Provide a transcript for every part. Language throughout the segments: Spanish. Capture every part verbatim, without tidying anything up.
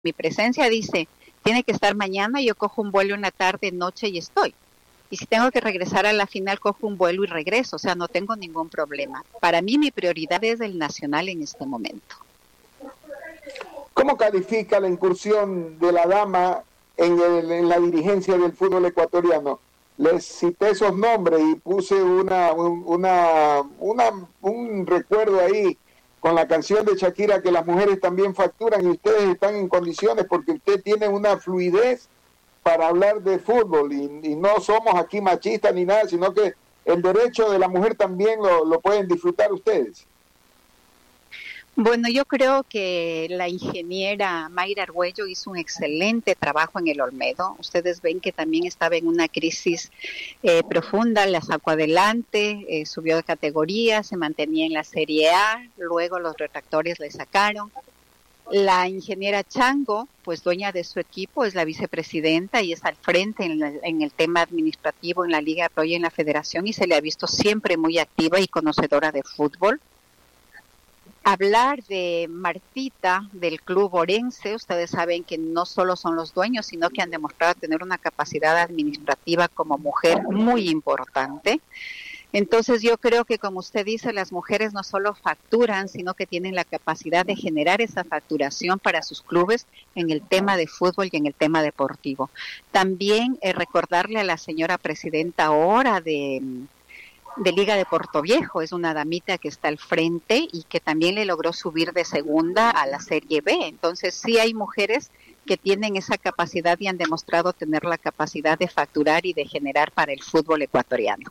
mi presencia dice, tiene que estar mañana, yo cojo un vuelo en la tarde, noche y estoy. Y si tengo que regresar a la final, cojo un vuelo y regreso, o sea, no tengo ningún problema. Para mí mi prioridad es el nacional en este momento. ¿Cómo califica la incursión de la dama en, el, en la dirigencia del fútbol ecuatoriano? Les cité esos nombres y puse una, una, una, un recuerdo ahí con la canción de Shakira, que las mujeres también facturan y ustedes están en condiciones porque usted tiene una fluidez para hablar de fútbol y, y no somos aquí machistas ni nada, sino que el derecho de la mujer también lo, lo pueden disfrutar ustedes. Bueno, yo creo que la ingeniera Mayra Argüello hizo un excelente trabajo en el Olmedo. Ustedes ven que también estaba en una crisis eh, profunda, la sacó adelante, eh, subió de categoría, se mantenía en la Serie A, luego los retractores le sacaron. La ingeniera Chango, pues dueña de su equipo, es la vicepresidenta y está al frente en, la, en el tema administrativo en la Liga Pro y en la Federación y se le ha visto siempre muy activa y conocedora de fútbol. Hablar de Martita del Club Orense, ustedes saben que no solo son los dueños, sino que han demostrado tener una capacidad administrativa como mujer muy importante. Entonces yo creo que, como usted dice, las mujeres no solo facturan, sino que tienen la capacidad de generar esa facturación para sus clubes en el tema de fútbol y en el tema deportivo. También eh, recordarle a la señora presidenta ahora de, de Liga de Portoviejo, es una damita que está al frente y que también le logró subir de segunda a la Serie B. Entonces sí hay mujeres que tienen esa capacidad y han demostrado tener la capacidad de facturar y de generar para el fútbol ecuatoriano.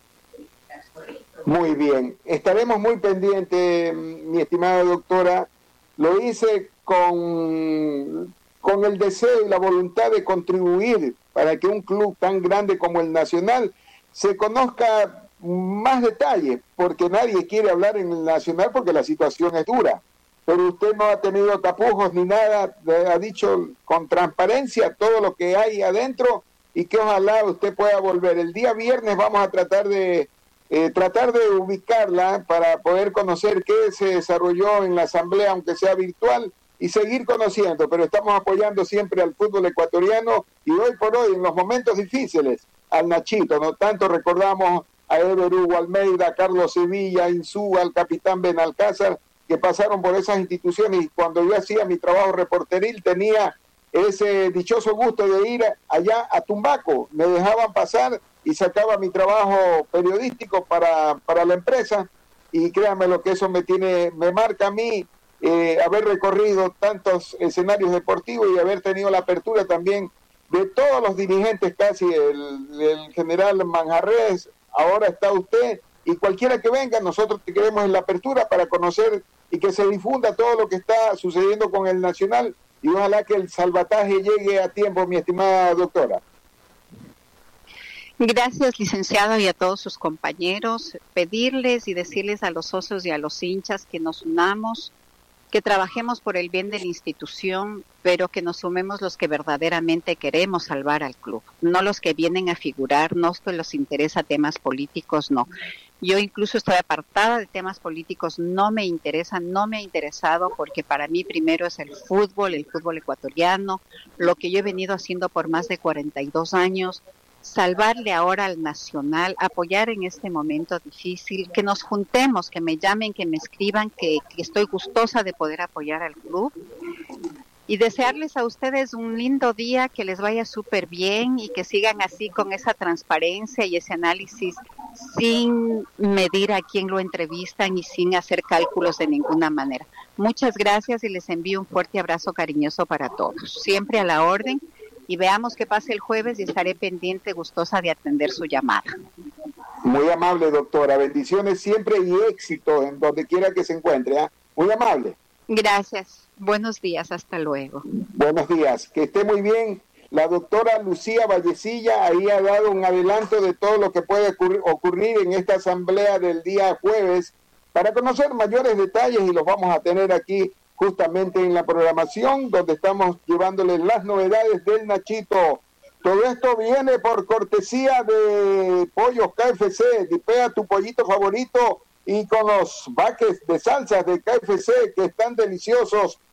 Muy bien, estaremos muy pendientes, mi estimada doctora. Lo hice con, con el deseo y la voluntad de contribuir para que un club tan grande como el Nacional se conozca más detalles, porque nadie quiere hablar en el Nacional porque la situación es dura. Pero usted no ha tenido tapujos ni nada, ha dicho con transparencia todo lo que hay adentro y que ojalá usted pueda volver. El día viernes vamos a tratar de Eh, tratar de ubicarla para poder conocer qué se desarrolló en la asamblea, aunque sea virtual, y seguir conociendo, pero estamos apoyando siempre al fútbol ecuatoriano y hoy por hoy, en los momentos difíciles, al Nachito, ¿no? Tanto recordamos a Ever Hugo Almeida, a Carlos Sevilla, a Insúa, al capitán Benalcázar, que pasaron por esas instituciones, y cuando yo hacía mi trabajo reporteril tenía ese dichoso gusto de ir allá a Tumbaco, me dejaban pasar y sacaba mi trabajo periodístico para, para la empresa, y créanme lo que eso me tiene, me marca a mí eh, haber recorrido tantos escenarios deportivos y haber tenido la apertura también de todos los dirigentes, casi el, el general Manjarres, ahora está usted, y cualquiera que venga, nosotros te queremos en la apertura para conocer y que se difunda todo lo que está sucediendo con el Nacional, y ojalá que el salvataje llegue a tiempo, mi estimada doctora. Gracias, licenciado, y a todos sus compañeros. Pedirles y decirles a los socios y a los hinchas que nos unamos, que trabajemos por el bien de la institución, pero que nos sumemos los que verdaderamente queremos salvar al club, no los que vienen a figurar, no que les interesa temas políticos, no. Yo incluso estoy apartada de temas políticos, no me interesa, no me ha interesado, porque para mí primero es el fútbol, el fútbol ecuatoriano, lo que yo he venido haciendo por más de cuarenta y dos años, salvarle ahora al Nacional, apoyar en este momento difícil, que nos juntemos, que me llamen, que me escriban, que, que estoy gustosa de poder apoyar al club, y desearles a ustedes un lindo día, que les vaya súper bien y que sigan así con esa transparencia y ese análisis sin medir a quién lo entrevistan y sin hacer cálculos de ninguna manera. Muchas gracias y les envío un fuerte abrazo cariñoso para todos, siempre a la orden. Y veamos qué pasa el jueves y estaré pendiente, gustosa de atender su llamada. Muy amable, doctora. Bendiciones siempre y éxito en donde quiera que se encuentre. ¿eh? Muy amable. Gracias. Buenos días. Hasta luego. Buenos días. Que esté muy bien. La doctora Lucía Vallecilla ahí ha dado un adelanto de todo lo que puede ocurrir, ocurrir en esta asamblea del día jueves. Para conocer mayores detalles, y los vamos a tener aquí justamente en la programación, donde estamos llevándoles las novedades del Nachito. Todo esto viene por cortesía de Pollos K F C. Dipea tu pollito favorito y con los baques de salsas de K F C, que están deliciosos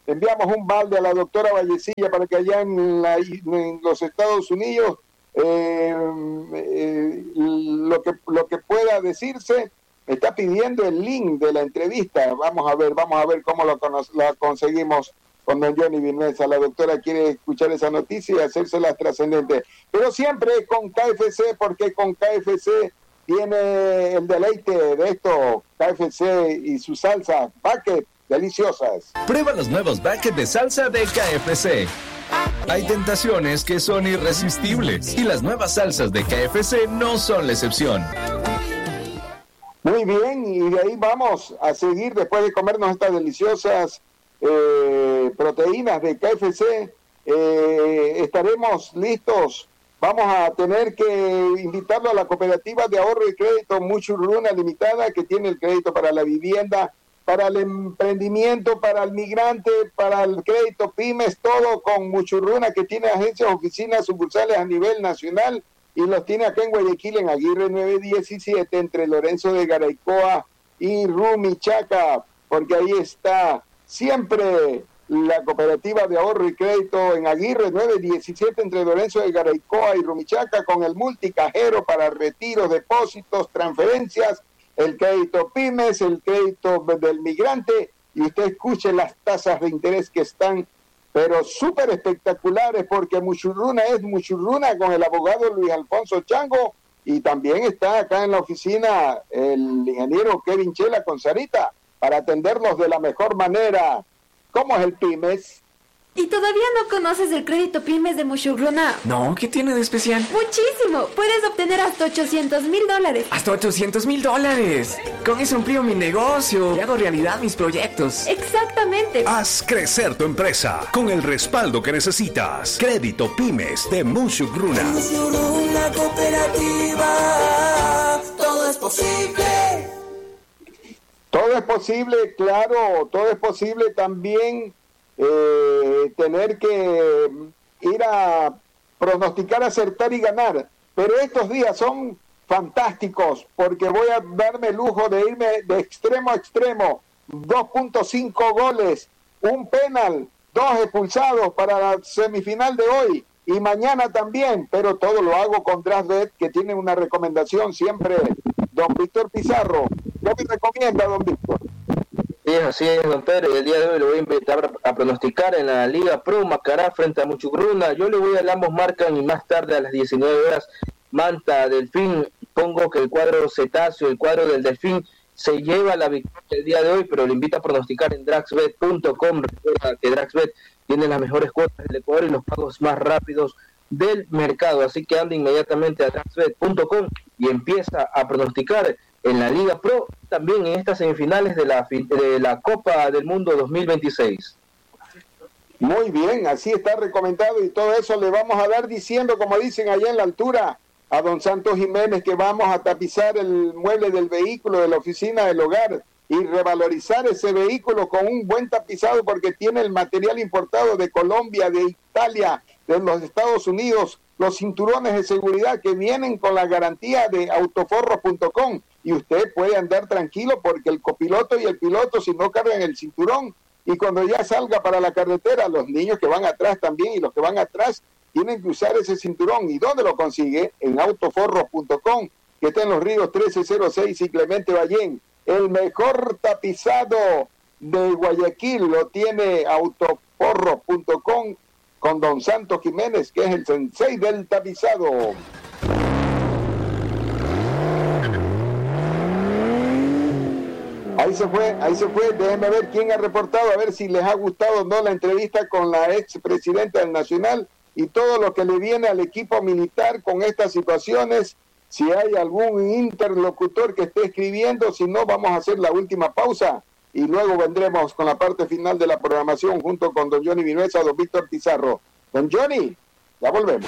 enviamos un balde a la doctora Vallecilla para que allá en, la, en los Estados Unidos eh, eh, lo, que, lo que pueda decirse. Me está pidiendo el link de la entrevista. Vamos a ver, vamos a ver cómo lo, lo conseguimos con don Johnny Vinuesa. La doctora quiere escuchar esa noticia y hacérsela trascendente. Pero siempre con K F C, porque con K F C tiene el deleite de esto. K F C y su salsa bucket deliciosas. Prueba los nuevos buckets de salsa de K F C. Hay tentaciones que son irresistibles y las nuevas salsas de K F C no son la excepción. Muy bien, y de ahí vamos a seguir después de comernos estas deliciosas eh, proteínas de K F C. Eh, estaremos listos. Vamos a tener que invitarlo a la cooperativa de ahorro y crédito Muchurruna Limitada, que tiene el crédito para la vivienda, para el emprendimiento, para el migrante, para el crédito pymes, todo con Muchurruna, que tiene agencias, oficinas, sucursales a nivel nacional. Y los tiene acá en Guayaquil, en Aguirre nueve diecisiete, entre Lorenzo de Garaycoa y Rumichaca, porque ahí está siempre la cooperativa de ahorro y crédito en Aguirre nueve diecisiete, entre Lorenzo de Garaycoa y Rumichaca, con el multicajero para retiros, depósitos, transferencias, el crédito pymes, el crédito del migrante, y usted escuche las tasas de interés que están pero súper espectaculares, porque Muchurruna es Muchurruna con el abogado Luis Alfonso Chango, y también está acá en la oficina el ingeniero Kevin Chela con Sarita, para atendernos de la mejor manera. ¿Cómo es el Pymes? ¿Y todavía no conoces el crédito Pymes de Muchurruna? No, ¿qué tiene de especial? ¡Muchísimo! Puedes obtener hasta ochocientos mil dólares. ¡Hasta ochocientos mil dólares! Con eso amplío mi negocio y hago realidad mis proyectos. ¡Exactamente! Haz crecer tu empresa con el respaldo que necesitas. Crédito Pymes de Muchurruna. Muchurruna Cooperativa. Todo es posible. Todo es posible, claro. Todo es posible también. Eh, tener que ir a pronosticar, acertar y ganar, pero estos días son fantásticos porque voy a darme el lujo de irme de extremo a extremo. Dos punto cinco goles, un penal, dos expulsados para la semifinal de hoy y mañana también, pero todo lo hago con DraftBet, que tiene una recomendación siempre, don Víctor Pizarro. ¿Qué me recomienda, don Víctor? Sí, así es, don Pedro, y el día de hoy lo voy a invitar a pronosticar en la Liga Pro Macará frente a Muchurruna. Yo le voy a ambos marcan y más tarde a las diecinueve horas Manta Delfín. Pongo que el cuadro cetáceo, el cuadro del Delfín, se lleva la victoria el día de hoy, pero le invito a pronosticar en Draxbet punto com. Recuerda que Draxbet tiene las mejores cuotas del Ecuador y los pagos más rápidos del mercado, así que anda inmediatamente a Draxbet punto com y empieza a pronosticar en la Liga Pro, también en estas semifinales de la, de la Copa del Mundo dos mil veintiséis. Muy bien, así está recomendado, y todo eso le vamos a dar diciendo, como dicen allá en la altura, a don Santos Jiménez, que vamos a tapizar el mueble del vehículo de la oficina del hogar y revalorizar ese vehículo con un buen tapizado, porque tiene el material importado de Colombia, de Italia, de los Estados Unidos, los cinturones de seguridad que vienen con la garantía de autoforros punto com, y usted puede andar tranquilo porque el copiloto y el piloto, si no cargan el cinturón, y cuando ya salga para la carretera, los niños que van atrás también y los que van atrás tienen que usar ese cinturón. ¿Y dónde lo consigue? En autoforros punto com, que está en Los Ríos trece cero seis y Clemente Ballén. El mejor tapizado de Guayaquil lo tiene autoforros punto com con don Santos Jiménez, que es el sensei del tapizado. Ahí se fue, ahí se fue. Déjenme ver quién ha reportado, a ver si les ha gustado o no la entrevista con la expresidenta del Nacional y todo lo que le viene al equipo militar con estas situaciones. Si hay algún interlocutor que esté escribiendo, si no, vamos a hacer la última pausa y luego vendremos con la parte final de la programación junto con don Johnny Vinuesa, don Víctor Pizarro. Don Johnny, ya volvemos.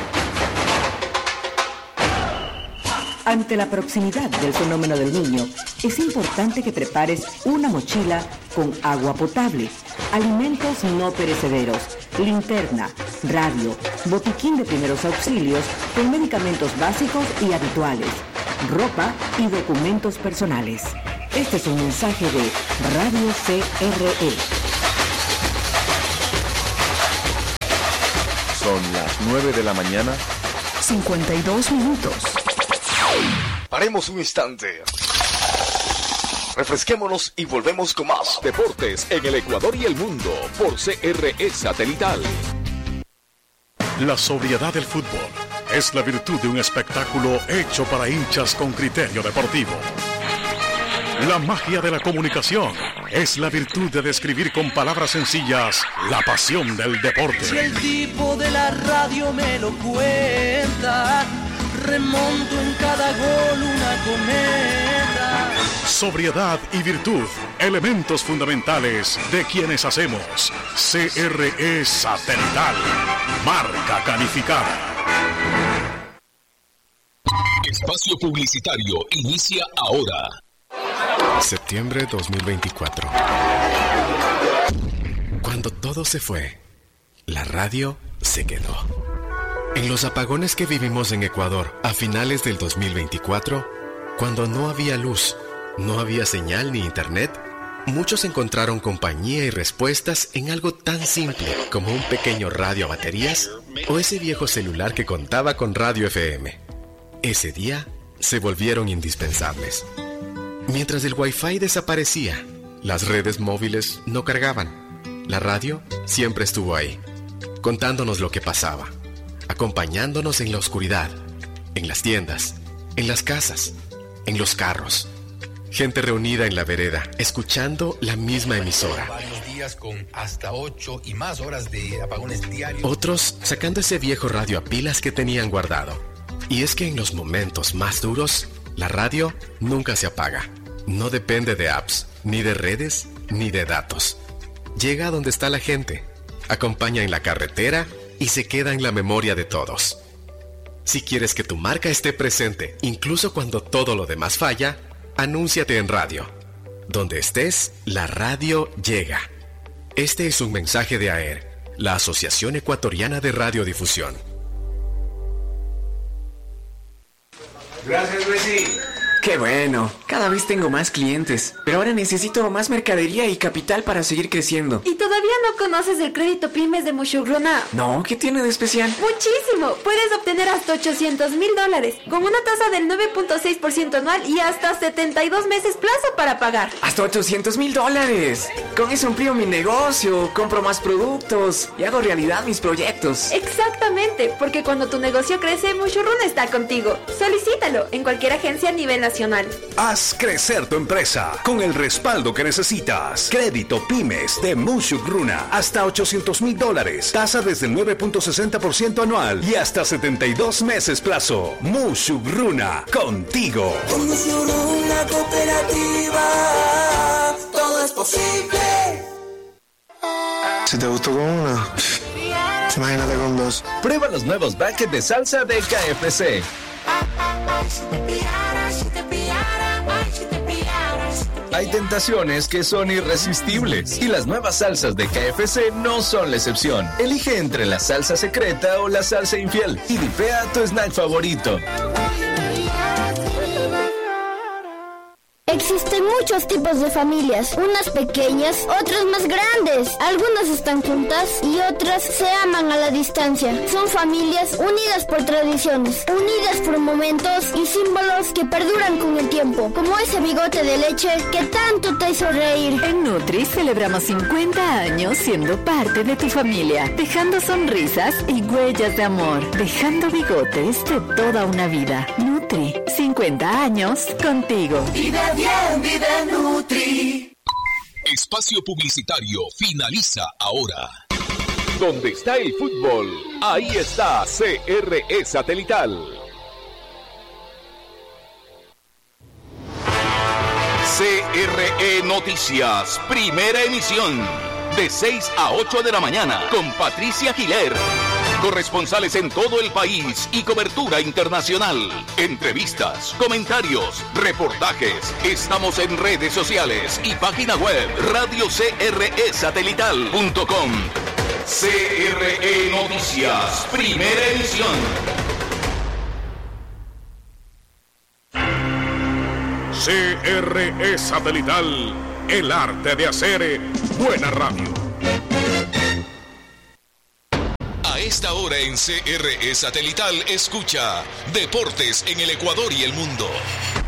Ante la proximidad del fenómeno del Niño, es importante que prepares una mochila con agua potable, alimentos no perecederos, linterna, radio, botiquín de primeros auxilios con medicamentos básicos y habituales, ropa y documentos personales. Este es un mensaje de Radio C R E. Son las nueve de la mañana. cincuenta y dos minutos. Paremos un instante. Refresquémonos y volvemos con más deportes en el Ecuador y el mundo por C R E Satelital. La sobriedad del fútbol es la virtud de un espectáculo hecho para hinchas con criterio deportivo. La magia de la comunicación es la virtud de describir con palabras sencillas la pasión del deporte. Si el tipo de la radio me lo cuenta, remonto en cada gol una cometa. Sobriedad y virtud, elementos fundamentales de quienes hacemos C R E Satelital, marca calificada. Espacio publicitario inicia ahora. Septiembre dos mil veinticuatro. Cuando todo se fue, la radio se quedó. En los apagones que vivimos en Ecuador a finales del dos mil veinticuatro, cuando no había luz, no había señal ni internet, muchos encontraron compañía y respuestas en algo tan simple como un pequeño radio a baterías o ese viejo celular que contaba con radio F M. Ese día se volvieron indispensables. Mientras el Wi-Fi desaparecía, las redes móviles no cargaban. La radio siempre estuvo ahí, contándonos lo que pasaba, acompañándonos en la oscuridad, en las tiendas, en las casas, en los carros. Gente reunida en la vereda, escuchando la misma emisora. Varios días con hasta ocho y más horas de apagones diarios. Otros sacando ese viejo radio a pilas que tenían guardado. Y es que en los momentos más duros, la radio nunca se apaga. No depende de apps, ni de redes, ni de datos. Llega a donde está la gente, acompaña en la carretera y se queda en la memoria de todos. Si quieres que tu marca esté presente, incluso cuando todo lo demás falla, anúnciate en radio. Donde estés, la radio llega. Este es un mensaje de A E R, la Asociación Ecuatoriana de Radiodifusión. Gracias, Luisi. Qué bueno, cada vez tengo más clientes, pero ahora necesito más mercadería y capital para seguir creciendo. ¿Y todavía no conoces el crédito Pymes de Mushugruna? No, ¿qué tiene de especial? ¡Muchísimo! Puedes obtener hasta ochocientos mil dólares, con una tasa del nueve punto seis por ciento anual y hasta setenta y dos meses plazo para pagar. ¡Hasta ochocientos mil dólares! Con eso amplío mi negocio, compro más productos y hago realidad mis proyectos. Exactamente, porque cuando tu negocio crece, Mushugruna está contigo. Solicítalo en cualquier agencia a nivel nacional. Haz crecer tu empresa con el respaldo que necesitas. Crédito Pymes de Mushugruna. Hasta ochocientos mil dólares. Tasa desde el nueve punto sesenta por ciento anual y hasta setenta y dos meses plazo. Mushugruna, contigo. Con Mushugruna Cooperativa, todo es posible. Si te gustó con una, imagínate con dos. Prueba los nuevos buckets de salsa de K F C. Hay tentaciones que son irresistibles y las nuevas salsas de K F C no son la excepción. Elige entre la salsa secreta o la salsa infiel y dipea tu snack favorito. Existen muchos tipos de familias, unas pequeñas, otras más grandes. Algunas están juntas y otras se aman a la distancia. Son familias unidas por tradiciones, unidas por momentos y símbolos que perduran con el tiempo, como ese bigote de leche que tanto te hizo reír. En Nutri celebramos cincuenta años siendo parte de tu familia, dejando sonrisas y huellas de amor, dejando bigotes de toda una vida. Nutri, cincuenta años contigo. Vive bien, vive Nutri. Espacio publicitario finaliza ahora. Donde está el fútbol, ahí está C R E Satelital. C R E Noticias, primera emisión, de seis a ocho de la mañana, con Patricia Giler. Corresponsales en todo el país y cobertura internacional. Entrevistas, comentarios, reportajes. Estamos en redes sociales y página web radio c r e satelital punto com. C R E Noticias, primera emisión. C R E Satelital, el arte de hacer buena radio. A esta hora en C R E Satelital escucha Deportes en el Ecuador y el Mundo.